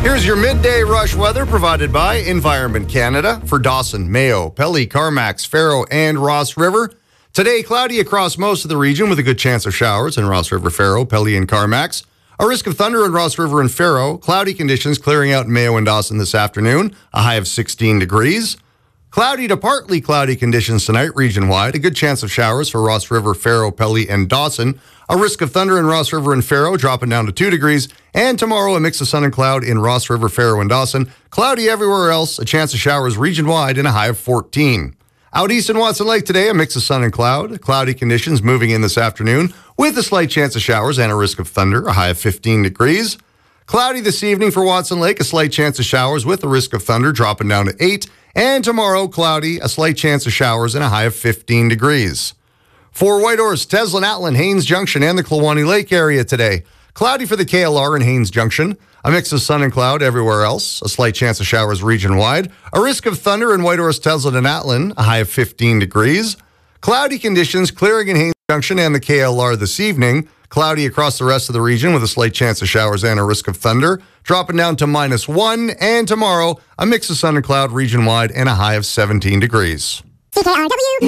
Here's your midday rush weather provided by Environment Canada for Dawson, Mayo, Pelly, Carmacks, Faro, and Ross River. Today, cloudy across most of the region with a good chance of showers in Ross River, Faro, Pelly, and Carmacks. A risk of thunder in Ross River and Faro. Cloudy conditions clearing out in Mayo and Dawson this afternoon, a high of 16 degrees. Cloudy to partly cloudy conditions tonight region-wide. A good chance of showers for Ross River, Faro, Pelly, and Dawson. A risk of thunder in Ross River and Faro, dropping down to 2 degrees. And tomorrow, a mix of sun and cloud in Ross River, Faro, and Dawson. Cloudy everywhere else. A chance of showers region-wide and a high of 14. Out east in Watson Lake today, a mix of sun and cloud. Cloudy conditions moving in this afternoon with a slight chance of showers and a risk of thunder, a high of 15 degrees. Cloudy this evening for Watson Lake, a slight chance of showers with a risk of thunder, dropping down to 8. And tomorrow, cloudy, a slight chance of showers and a high of 15 degrees. For Whitehorse, Teslin, Atlin, Haines Junction, and the Kluwani Lake area today. Cloudy for the KLR in Haines Junction. A mix of sun and cloud everywhere else. A slight chance of showers region-wide. A risk of thunder in Whitehorse, Teslin, and Atlin. A high of 15 degrees. Cloudy conditions clearing in Haines Junction and the KLR this evening. Cloudy across the rest of the region with a slight chance of showers and a risk of thunder. Dropping down to -1. And tomorrow, a mix of sun and cloud region-wide and a high of 17 degrees. CKRW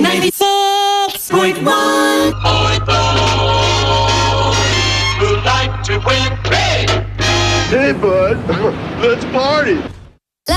96.1. Who'd like to win? Hey, bud, let's party.